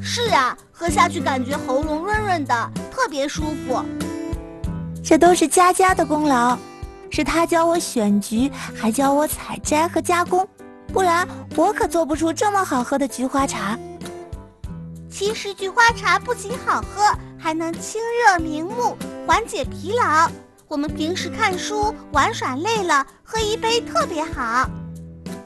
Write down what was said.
是啊，喝下去感觉喉咙润润的，特别舒服。 这都是佳佳的功劳，是她教我选菊，还教我采摘和加工，不然我可做不出这么好喝的菊花茶。 其实菊花茶不仅好喝，还能清热明目，缓解疲劳。我们平时看书、玩耍累了，喝一杯特别好。